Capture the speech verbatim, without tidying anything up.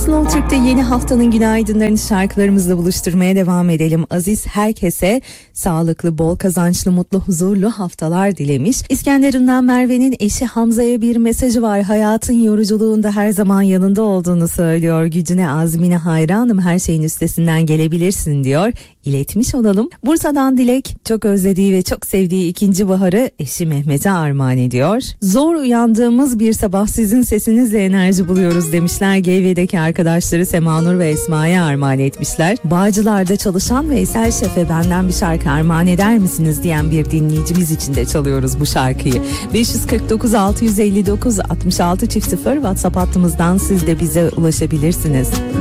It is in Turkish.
Slow Türk'te yeni haftanın günaydınlarını şarkılarımızla buluşturmaya devam edelim. Aziz herkese sağlıklı, bol kazançlı, mutlu, huzurlu haftalar dilemiş. İskenderun'dan Merve'nin eşi Hamza'ya bir mesajı var. Hayatın yoruculuğunda her zaman yanında olduğunu söylüyor. Gücüne, azmine hayranım, her şeyin üstesinden gelebilirsin diyor. İletmiş olalım. Bursa'dan Dilek çok özlediği ve çok sevdiği ikinci baharı eşi Mehmet'e armağan ediyor. Zor uyandığımız bir sabah sizin sesinizle enerji buluyoruz demişler. Geyve'deki arkadaşları Semanur ve Esma'ya armağan etmişler. Bağcılar'da çalışan Veysel Şef'e benden bir şarkı armağan eder misiniz diyen bir dinleyicimiz için de çalıyoruz bu şarkıyı. beş yüz kırk dokuz altı yüz elli dokuz altmış altı sıfır WhatsApp hattımızdan siz de bize ulaşabilirsiniz.